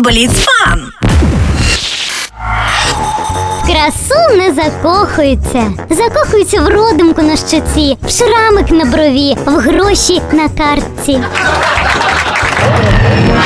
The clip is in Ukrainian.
Бліц-фан! В красу не закохуються. Закохуються в родимку на щоці, в шрамик на брові, в гроші на картці.